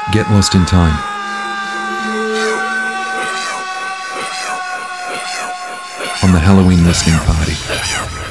Get Lost in Time. On the Halloween listening party.